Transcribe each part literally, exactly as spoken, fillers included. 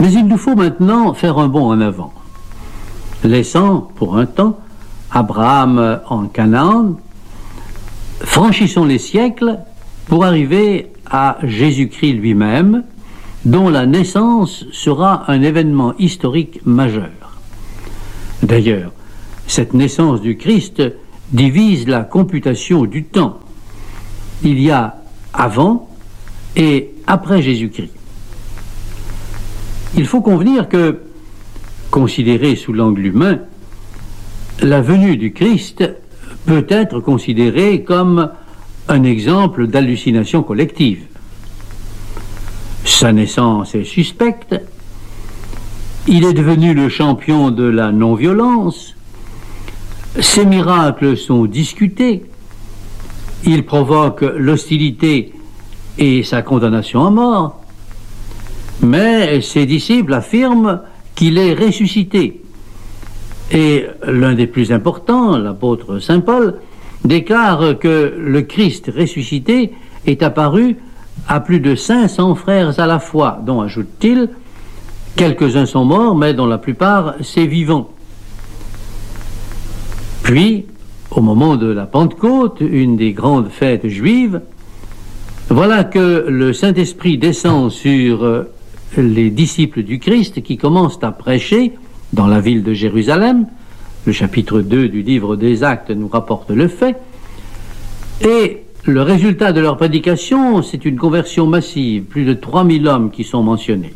Mais il nous faut maintenant faire un bond en avant, laissant pour un temps Abraham en Canaan, franchissons les siècles pour arriver à Jésus-Christ lui-même, dont la naissance sera un événement historique majeur. D'ailleurs, cette naissance du Christ divise la computation du temps. Il y a avant et après Jésus-Christ. Il faut convenir que, considéré sous l'angle humain, la venue du Christ peut être considérée comme un exemple d'hallucination collective. Sa naissance est suspecte, il est devenu le champion de la non-violence, ses miracles sont discutés, il provoque l'hostilité et sa condamnation à mort, mais ses disciples affirment qu'il est ressuscité. Et l'un des plus importants, l'apôtre Saint Paul, déclare que le Christ ressuscité est apparu à plus de cinq cents frères à la fois, dont, ajoute-t-il, quelques-uns sont morts, mais dont la plupart c'est vivant. Puis, au moment de la Pentecôte, une des grandes fêtes juives, voilà que le Saint-Esprit descend sur les disciples du Christ qui commencent à prêcher dans la ville de Jérusalem. Le chapitre deux du livre des Actes nous rapporte le fait. Et le résultat de leur prédication, c'est une conversion massive, plus de trois mille hommes qui sont mentionnés.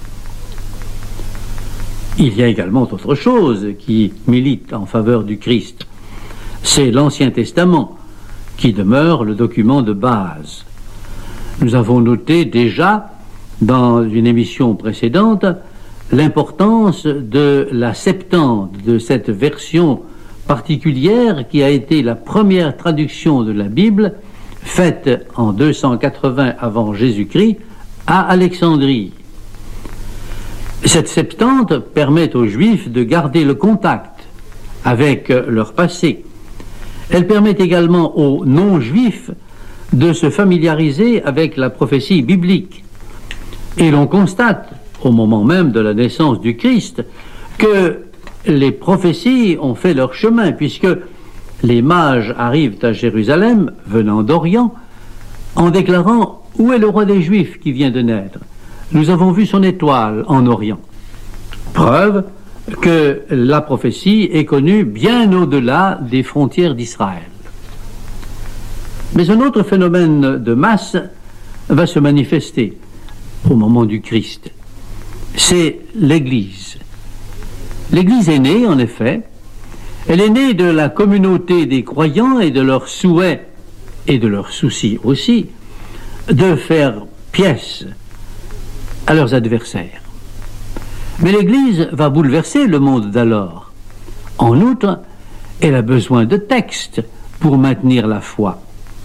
Il y a également autre chose qui milite en faveur du Christ. C'est l'Ancien Testament qui demeure le document de base. Nous avons noté déjà dans une émission précédente l'importance de la Septante, de cette version particulière qui a été la première traduction de la Bible faite en deux cent quatre-vingts avant Jésus-Christ à Alexandrie. Cette Septante permet aux Juifs de garder le contact avec leur passé. Elle permet également aux non-Juifs de se familiariser avec la prophétie biblique. Et l'on constate, au moment même de la naissance du Christ, que les prophéties ont fait leur chemin, puisque les mages arrivent à Jérusalem, venant d'Orient, en déclarant « Où est le roi des Juifs qui vient de naître ? Nous avons vu son étoile en Orient. » Preuve que la prophétie est connue bien au-delà des frontières d'Israël. Mais un autre phénomène de masse va se manifester au moment du Christ. C'est l'Église. L'Église est née, en effet. Elle est née de la communauté des croyants et de leur souhait, et de leur souci aussi, de faire pièce à leurs adversaires. Mais l'Église va bouleverser le monde d'alors. En outre, elle a besoin de textes pour maintenir la foi.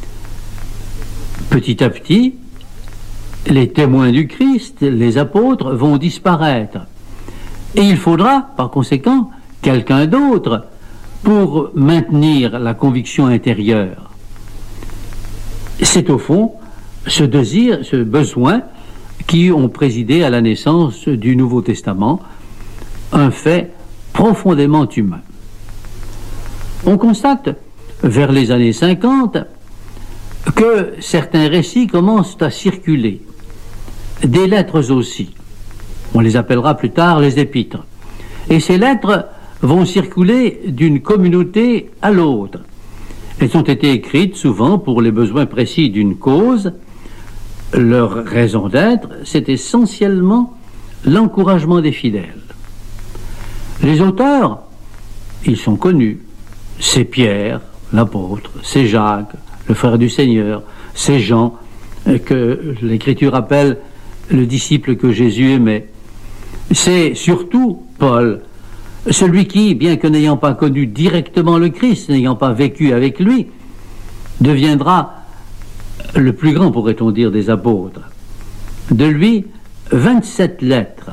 Petit à petit, les témoins du Christ, les apôtres, vont disparaître. Et il faudra, par conséquent, quelqu'un d'autre pour maintenir la conviction intérieure. C'est au fond ce désir, ce besoin qui ont présidé à la naissance du Nouveau Testament, un fait profondément humain. On constate, vers les années cinquante, que certains récits commencent à circuler, des lettres aussi. On les appellera plus tard les épîtres. Et ces lettres vont circuler d'une communauté à l'autre. Elles ont été écrites souvent pour les besoins précis d'une cause. Leur raison d'être, c'est essentiellement l'encouragement des fidèles. Les auteurs, ils sont connus. C'est Pierre, l'apôtre, c'est Jacques, le frère du Seigneur, c'est Jean, que l'Écriture appelle le disciple que Jésus aimait. C'est surtout Paul, celui qui, bien que n'ayant pas connu directement le Christ, n'ayant pas vécu avec lui, deviendra le plus grand, pourrait-on dire, des apôtres. De lui, vingt-sept lettres.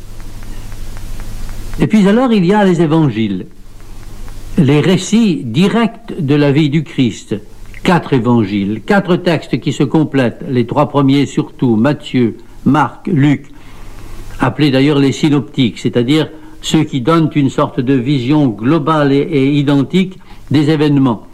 Et puis alors, il y a les évangiles, les récits directs de la vie du Christ. Quatre évangiles, quatre textes qui se complètent, les trois premiers surtout, Matthieu, Marc, Luc, appelés d'ailleurs les synoptiques, c'est-à-dire ceux qui donnent une sorte de vision globale et, et identique des événements.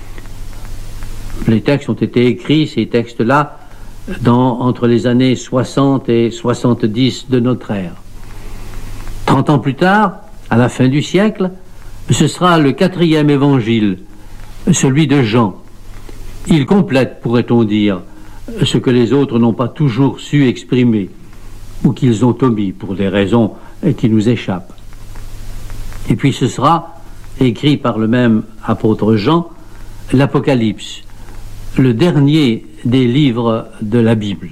Les textes ont été écrits, ces textes-là, dans, entre les années soixante et soixante-dix de notre ère. Trente ans plus tard, à la fin du siècle, ce sera le quatrième évangile, celui de Jean. Il complète, pourrait-on dire, ce que les autres n'ont pas toujours su exprimer, ou qu'ils ont omis pour des raisons qui nous échappent. Et puis ce sera, écrit par le même apôtre Jean, l'Apocalypse, le dernier des livres de la Bible.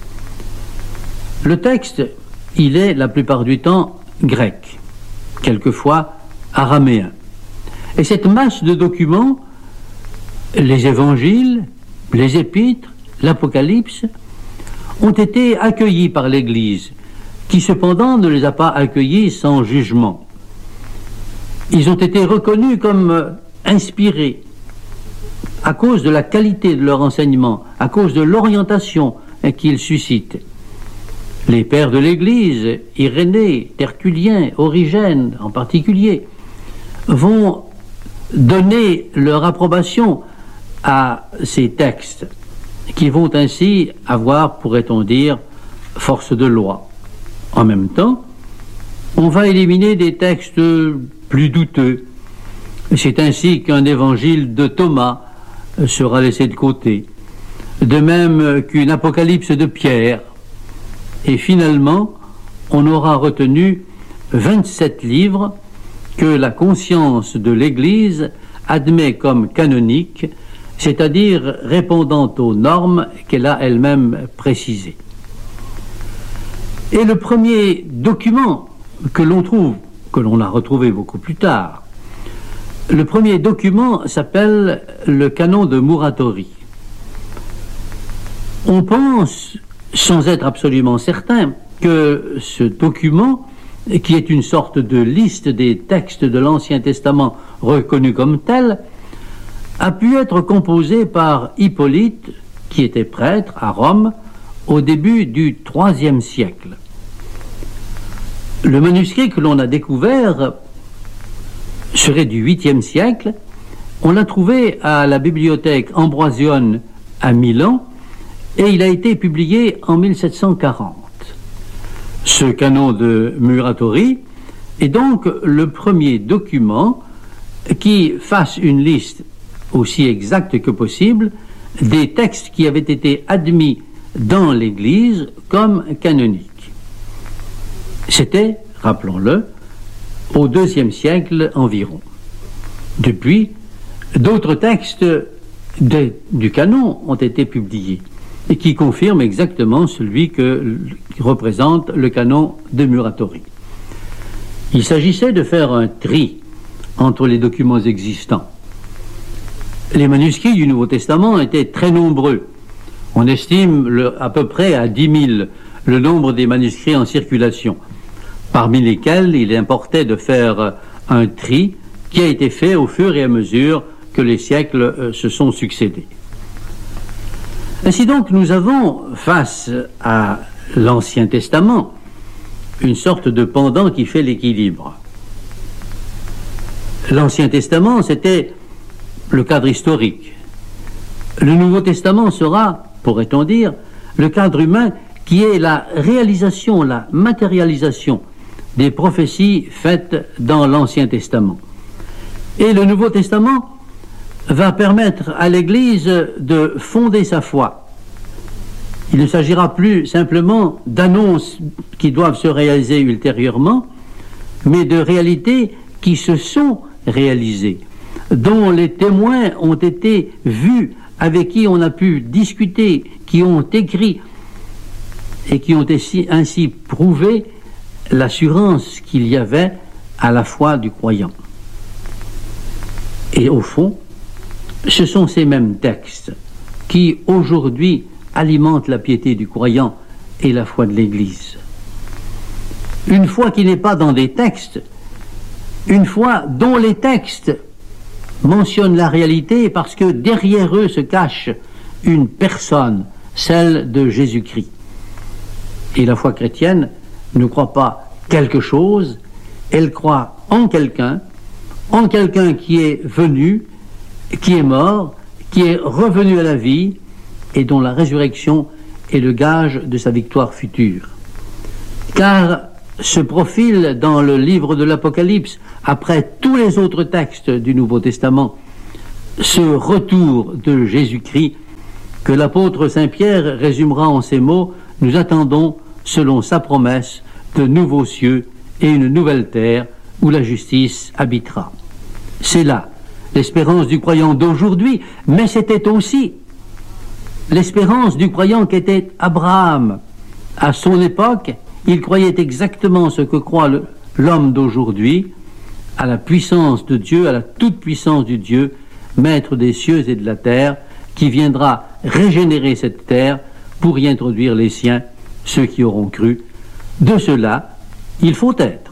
Le texte, il est la plupart du temps grec, quelquefois araméen. Et cette masse de documents, les évangiles, les épîtres, l'Apocalypse, ont été accueillis par l'Église, qui cependant ne les a pas accueillis sans jugement. Ils ont été reconnus comme inspirés à cause de la qualité de leur enseignement, à cause de l'orientation qu'ils suscitent. Les pères de l'Église, Irénée, Tertullien, Origène en particulier, vont donner leur approbation à ces textes, qui vont ainsi avoir, pourrait-on dire, force de loi. En même temps, on va éliminer des textes plus douteux. C'est ainsi qu'un évangile de Thomas sera laissé de côté, de même qu'une apocalypse de Pierre. Et finalement, on aura retenu vingt-sept livres que la conscience de l'Église admet comme canoniques, c'est-à-dire répondant aux normes qu'elle a elle-même précisées. Et le premier document que l'on trouve, que l'on a retrouvé beaucoup plus tard, le premier document s'appelle le canon de Muratori. On pense, sans être absolument certain, que ce document, qui est une sorte de liste des textes de l'Ancien Testament reconnus comme tels, a pu être composé par Hippolyte, qui était prêtre à Rome, au début du troisième siècle. Le manuscrit que l'on a découvert serait du huitième siècle. On l'a trouvé à la bibliothèque Ambrosione à Milan et il a été publié en mille sept cent quarante. Ce canon de Muratori est donc le premier document qui fasse une liste aussi exacte que possible des textes qui avaient été admis dans l'Église comme canoniques. C'était, rappelons-le, au deuxième siècle environ. Depuis, d'autres textes de, du canon ont été publiés et qui confirment exactement celui que qui représente le canon de Muratori. Il s'agissait de faire un tri entre les documents existants. Les manuscrits du Nouveau Testament étaient très nombreux. On estime le, à peu près à dix mille le nombre des manuscrits en circulation, parmi lesquels il importait de faire un tri qui a été fait au fur et à mesure que les siècles se sont succédés. Ainsi donc, nous avons, face à l'Ancien Testament, une sorte de pendant qui fait l'équilibre. L'Ancien Testament, c'était le cadre historique. Le Nouveau Testament sera, pourrait-on dire, le cadre humain qui est la réalisation, la matérialisation des prophéties faites dans l'Ancien Testament. Et le Nouveau Testament va permettre à l'Église de fonder sa foi. Il ne s'agira plus simplement d'annonces qui doivent se réaliser ultérieurement, mais de réalités qui se sont réalisées, dont les témoins ont été vus, avec qui on a pu discuter, qui ont écrit et qui ont ainsi prouvé l'assurance qu'il y avait à la foi du croyant. Et au fond, ce sont ces mêmes textes qui, aujourd'hui, alimentent la piété du croyant et la foi de l'Église. Une foi qui n'est pas dans des textes, une foi dont les textes mentionnent la réalité parce que derrière eux se cache une personne, celle de Jésus-Christ. Et la foi chrétienne ne croit pas quelque chose, elle croit en quelqu'un, en quelqu'un qui est venu, qui est mort, qui est revenu à la vie et dont la résurrection est le gage de sa victoire future. Car se profile dans le livre de l'Apocalypse, après tous les autres textes du Nouveau Testament, ce retour de Jésus-Christ que l'apôtre Saint-Pierre résumera en ces mots: nous attendons, selon sa promesse, de nouveaux cieux et une nouvelle terre où la justice habitera. C'est là l'espérance du croyant d'aujourd'hui, mais c'était aussi l'espérance du croyant qu'était Abraham. À son époque, il croyait exactement ce que croit le, l'homme d'aujourd'hui, à la puissance de Dieu, à la toute-puissance du Dieu, maître des cieux et de la terre, qui viendra régénérer cette terre pour y introduire les siens, ceux qui auront cru. De cela, il faut être.